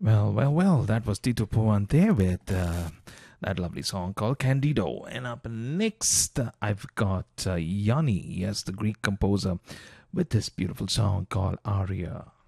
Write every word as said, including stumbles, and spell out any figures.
Well, well, well, that was Tito Puan there with uh, that lovely song called Candido. And up next, uh, I've got uh, Yanni, yes, the Greek composer, with this beautiful song called Aria.